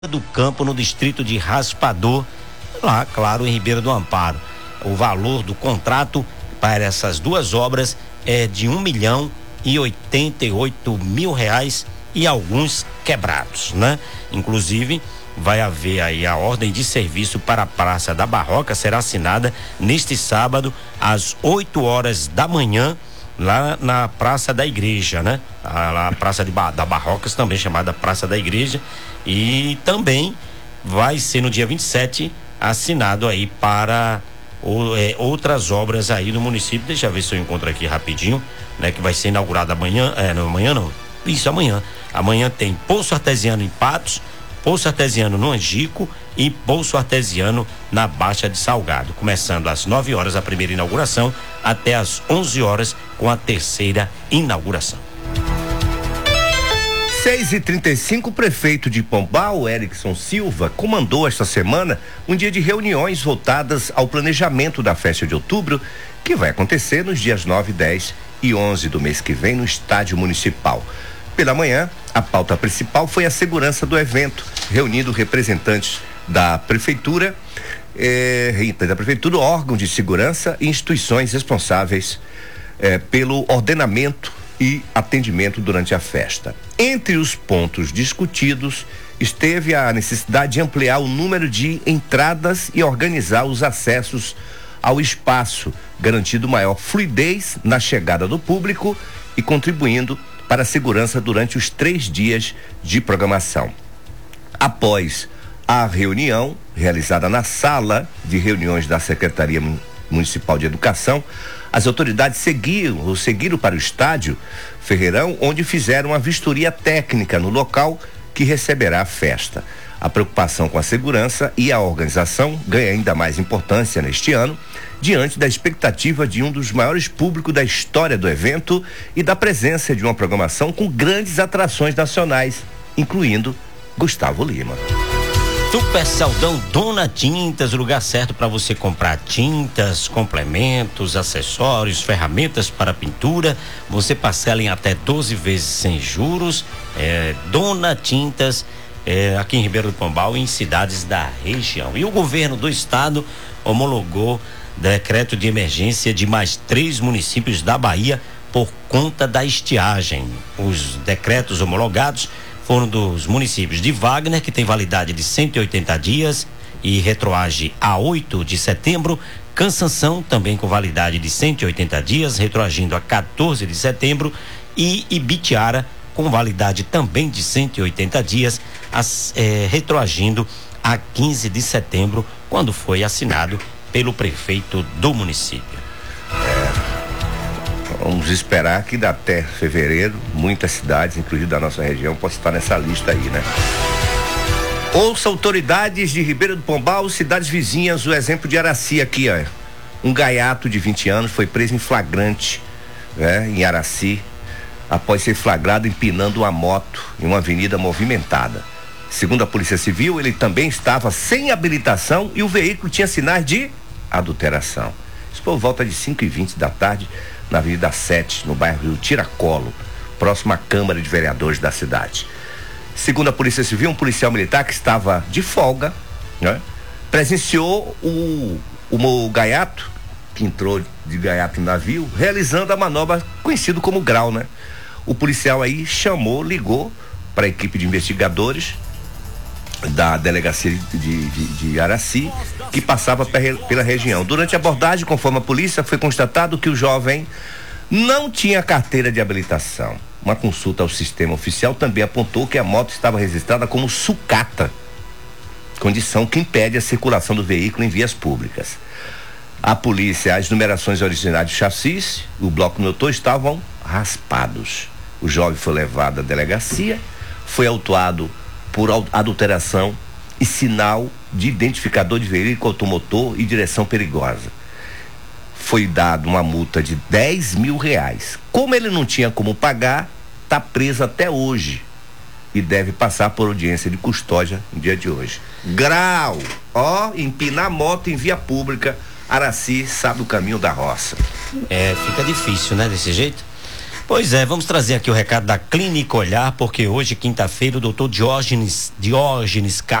do Campo, no distrito de Raspador, lá, claro, em Ribeira do Amparo. O valor do contrato para essas duas obras é de R$ 1.088.000 e alguns quebrados, né? Inclusive, vai haver aí a ordem de serviço para a Praça da Barroca, será assinada neste sábado às 8 horas da manhã, lá na Praça da Igreja, né? A Praça da Barrocas, também chamada Praça da Igreja, e também vai ser no dia 27 assinado aí para outras obras aí do município. Deixa eu ver se eu encontro aqui rapidinho, né? Que vai ser inaugurado amanhã, amanhã tem Poço Artesiano em Patos, Poço Artesiano no Angico e Poço Artesiano na Baixa de Salgado, começando às 9 horas a primeira inauguração até às 11 horas com a terceira inauguração. 6h35, o prefeito de Pombal, Erickson Silva, comandou esta semana um dia de reuniões voltadas ao planejamento da festa de outubro, que vai acontecer nos dias 9, 10 e 11 do mês que vem no Estádio Municipal. Pela manhã, a pauta principal foi a segurança do evento, reunindo representantes da prefeitura, órgão de segurança e instituições responsáveis pelo ordenamento e atendimento durante a festa. Entre os pontos discutidos, esteve a necessidade de ampliar o número de entradas e organizar os acessos ao espaço, garantindo maior fluidez na chegada do público e contribuindo para a segurança durante os 3 dias de programação. Após a reunião, realizada na sala de reuniões da Secretaria Municipal de Educação, as autoridades seguiram para o estádio Ferreirão, onde fizeram uma vistoria técnica no local que receberá a festa. A preocupação com a segurança e a organização ganha ainda mais importância neste ano, diante da expectativa de um dos maiores públicos da história do evento e da presença de uma programação com grandes atrações nacionais, incluindo Gustavo Lima. Super Saldão Dona Tintas, o lugar certo para você comprar tintas, complementos, acessórios, ferramentas para pintura. Você parcela em até 12 vezes sem juros. Dona Tintas, aqui em Ribeira do Pombal e em cidades da região. E o governo do estado homologou decreto de emergência de mais 3 municípios da Bahia por conta da estiagem. Os decretos homologados foram dos municípios de Wagner, que tem validade de 180 dias e retroage a 8 de setembro, Cansanção, também com validade de 180 dias, retroagindo a 14 de setembro, e Ibitiara, com validade também de 180 dias, retroagindo a 15 de setembro, quando foi assinado pelo prefeito do município. Vamos esperar que até fevereiro, muitas cidades, inclusive da nossa região, possam estar nessa lista aí, né? Ouça autoridades de Ribeira do Pombal, cidades vizinhas, o exemplo de Araci aqui, ó. Um gaiato de 20 anos foi preso em flagrante, né, em Araci, após ser flagrado empinando uma moto em uma avenida movimentada. Segundo a Polícia Civil, ele também estava sem habilitação e o veículo tinha sinais de adulteração. Isso por volta de 5h20 da tarde, na Avenida 7, no bairro do Tiracolo, próximo à Câmara de Vereadores da cidade. Segundo a Polícia Civil, um policial militar que estava de folga, né, presenciou o gaiato, que entrou de gaiato no navio, realizando a manobra conhecida como grau, né? O policial aí ligou para a equipe de investigadores da delegacia de Araci, que passava pela região. Durante a abordagem, conforme a polícia, foi constatado que o jovem não tinha carteira de habilitação. Uma consulta ao sistema oficial também apontou que a moto estava registrada como sucata, condição que impede a circulação do veículo em vias públicas. A polícia, as numerações originais do chassi, o bloco motor estavam raspados. O jovem foi levado à delegacia, foi autuado por adulteração e sinal de identificador de veículo automotor e direção perigosa. Foi dado uma multa de R$10 mil. Como ele não tinha como pagar, está preso até hoje e deve passar por audiência de custódia no dia de hoje. Grau, empinar moto em via pública, Araci sabe o caminho da roça. Fica difícil, né, desse jeito? Pois é, vamos trazer aqui o recado da Clínica Olhar, porque hoje, quinta-feira, o doutor Diógenes